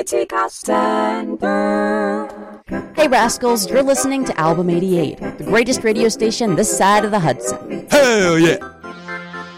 Kitty Costanberg. Hey rascals, you're listening to Album 88, the greatest radio station this side of the Hudson. Hell yeah!